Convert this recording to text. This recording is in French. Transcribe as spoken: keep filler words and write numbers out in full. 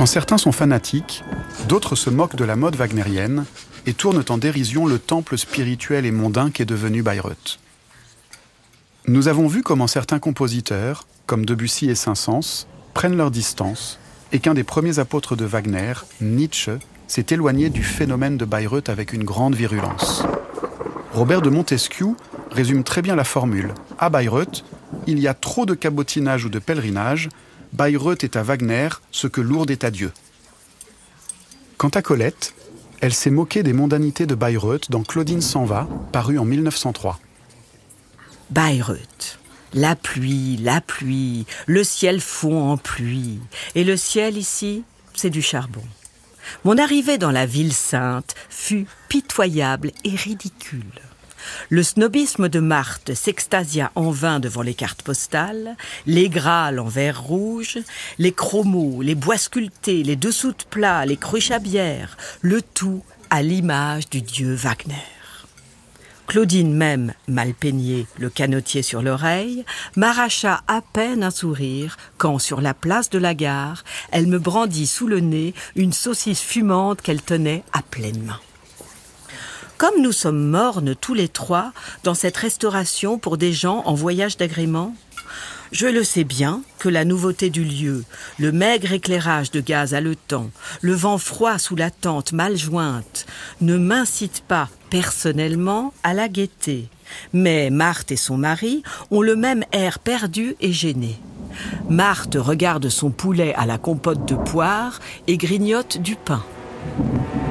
Quand certains sont fanatiques, d'autres se moquent de la mode wagnérienne et tournent en dérision le temple spirituel et mondain qu'est devenu Bayreuth. Nous avons vu comment certains compositeurs, comme Debussy et Saint-Saëns, prennent leur distance et qu'un des premiers apôtres de Wagner, Nietzsche, s'est éloigné du phénomène de Bayreuth avec une grande virulence. Robert de Montesquieu résume très bien la formule. À Bayreuth, il y a trop de cabotinage ou de pèlerinage. Bayreuth est à Wagner ce que Lourdes est à Dieu. Quant à Colette, elle s'est moquée des mondanités de Bayreuth dans Claudine s'en va, paru en mille neuf cent trois. Bayreuth. La pluie, la pluie, le ciel fond en pluie. Et le ciel ici, c'est du charbon. Mon arrivée dans la ville sainte fut pitoyable et ridicule. Le snobisme de Marthe s'extasia en vain devant les cartes postales, les grâles en verre rouge, les chromos, les bois sculptés, les dessous de plats, les cruches à bière, le tout à l'image du dieu Wagner. Claudine même, mal peignée, le canotier sur l'oreille, m'arracha à peine un sourire quand, sur la place de la gare, elle me brandit sous le nez une saucisse fumante qu'elle tenait à pleine main. Comme nous sommes mornes tous les trois dans cette restauration pour des gens en voyage d'agrément, je le sais bien que la nouveauté du lieu, le maigre éclairage de gaz haletant, le vent froid sous la tente mal jointe, ne m'incitent pas personnellement à la gaieté. Mais Marthe et son mari ont le même air perdu et gêné. Marthe regarde son poulet à la compote de poire et grignote du pain.